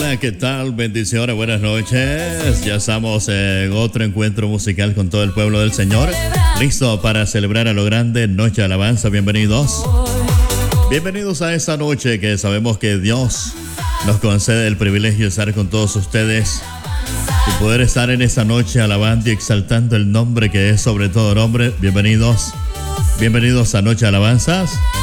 Hola, ¿qué tal? Bendiciones, buenas noches. Ya estamos en otro encuentro musical con todo el pueblo del Señor. Listo para celebrar a lo grande, Noche de Alabanza. Bienvenidos. Bienvenidos a esta noche que sabemos que Dios nos concede el privilegio de estar con todos ustedes y poder estar en esta noche alabando y exaltando el nombre que es sobre todo nombre. Bienvenidos. Bienvenidos a Noche de Alabanzas.